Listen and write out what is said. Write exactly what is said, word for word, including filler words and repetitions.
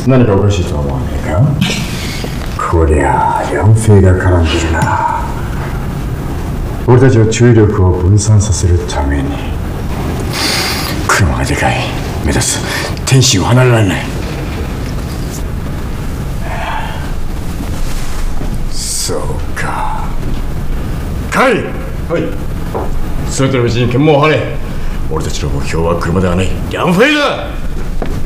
何かおかしいとは思わねえか。こりゃあ両兵が絡んでるな。俺たちは注意力を分散させるために。車がでかい。目指す天使を離れられない。そうか。カイ。はい。全ての道に検問を張れ。俺たちの目標は車ではない、両兵だ。